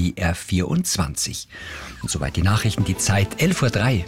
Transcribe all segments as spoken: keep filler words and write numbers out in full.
B R vierundzwanzig. Und soweit die Nachrichten, die Zeit elf Uhr drei.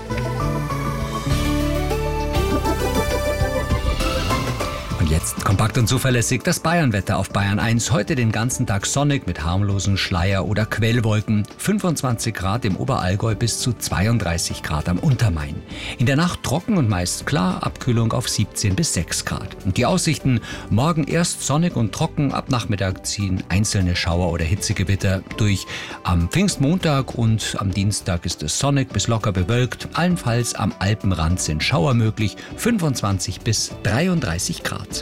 Jetzt kompakt und zuverlässig das Bayernwetter auf Bayern eins. Heute den ganzen Tag sonnig mit harmlosen Schleier- oder Quellwolken. fünfundzwanzig Grad im Oberallgäu bis zu zweiunddreißig Grad am Untermain. In der Nacht trocken und meist klar, Abkühlung auf siebzehn bis sechs Grad. Und die Aussichten: morgen erst sonnig und trocken, ab Nachmittag ziehen einzelne Schauer oder Hitzegewitter durch. Am Pfingstmontag und am Dienstag ist es sonnig bis locker bewölkt. Allenfalls am Alpenrand sind Schauer möglich, fünfundzwanzig bis dreiunddreißig Grad.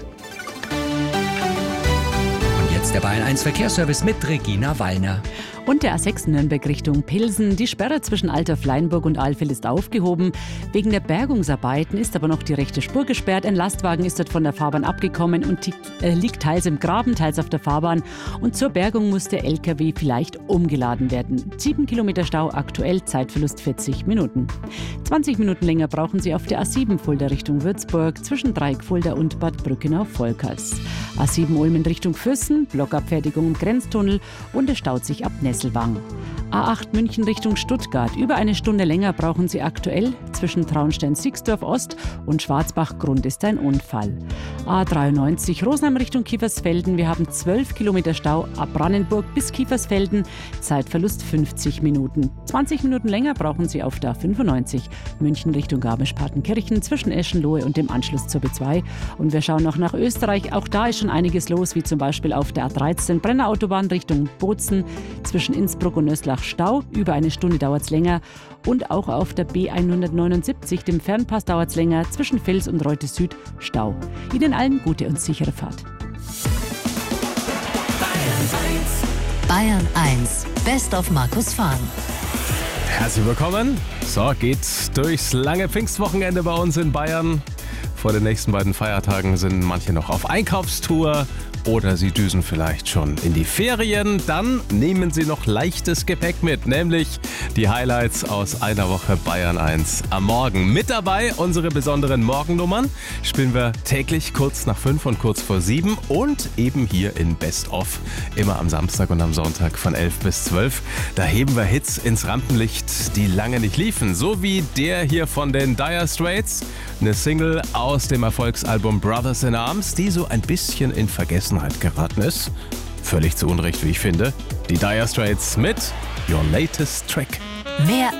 Der Bayern eins Verkehrsservice mit Regina Wallner. Und der A sechs Nürnberg Richtung Pilsen. Die Sperre zwischen Altdorf-Leinburg und Alfeld ist aufgehoben. Wegen der Bergungsarbeiten ist aber noch die rechte Spur gesperrt. Ein Lastwagen ist dort von der Fahrbahn abgekommen und äh, liegt teils im Graben, teils auf der Fahrbahn. Und zur Bergung muss der L K W vielleicht umgeladen werden. sieben Kilometer Stau aktuell, Zeitverlust vierzig Minuten. zwanzig Minuten länger brauchen Sie auf der A sieben Fulda Richtung Würzburg zwischen Dreieckfulda und Bad Brückenau-Volkers. A sieben Ulm in Richtung Füssen, Blockabfertigung im Grenztunnel und es staut sich ab Nesselwang. A acht München Richtung Stuttgart. Über eine Stunde länger brauchen Sie aktuell. Zwischen Traunstein-Sixdorf Ost und Schwarzbach-Grund ist ein Unfall. A dreiundneunzig Rosenheim Richtung Kiefersfelden. Wir haben zwölf Kilometer Stau ab Brannenburg bis Kiefersfelden. Zeitverlust fünfzig Minuten. zwanzig Minuten länger brauchen Sie auf der A fünfundneunzig München Richtung Garmisch-Partenkirchen zwischen Eschenlohe und dem Anschluss zur B zwei. Und wir schauen noch nach Österreich. Auch da ist schon einiges los, wie zum Beispiel auf der A dreizehn Brennerautobahn Richtung Bozen zwischen Innsbruck und Öslach Stau. Über eine Stunde dauert es länger. Und auch auf der B hundertneunundsiebzig, dem Fernpass, dauert es länger. Zwischen Vils und Reute Süd Stau. Ihnen allen gute und sichere Fahrt. Bayern eins, Best of Markus Fahn. Herzlich willkommen. So, geht's durchs lange Pfingstwochenende bei uns in Bayern. Vor den nächsten beiden Feiertagen sind manche noch auf Einkaufstour oder sie düsen vielleicht schon in die Ferien. Dann nehmen Sie noch leichtes Gepäck mit, nämlich die Highlights aus einer Woche Bayern eins am Morgen. Mit dabei unsere besonderen Morgennummern. Spielen wir täglich kurz nach fünf und kurz vor sieben und eben hier in Best of. Immer am Samstag und am Sonntag von elf bis zwölf. Da heben wir Hits ins Rampenlicht, die lange nicht liefen. So wie der hier von den Dire Straits. Eine Single aus dem Erfolgsalbum Brothers in Arms, die so ein bisschen in Vergessenheit geraten ist. Völlig zu Unrecht, wie ich finde. Die Dire Straits mit Your Latest Track. Mehr